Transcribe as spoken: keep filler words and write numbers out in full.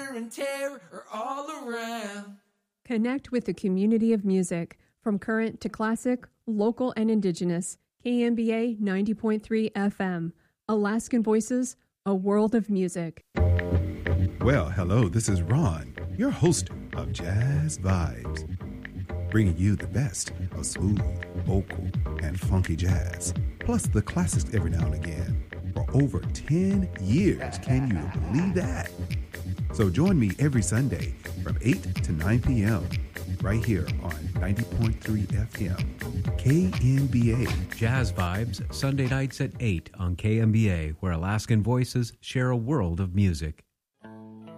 Wonder and terror are all around. Connect with the community of music, from current to classic, local and indigenous. K M B A ninety point three F M. Alaskan Voices, a world of music. Well, hello, this is Ron, your host of Jazz Vibes, bringing you the best of smooth, vocal, and funky jazz, plus the classics every now and again. For over ten years, can you believe that? So join me every Sunday from eight to nine p.m. right here on ninety point three F M, K M B A. Jazz Vibes, Sunday nights at eight on K M B A, where Alaskan Voices share a world of music.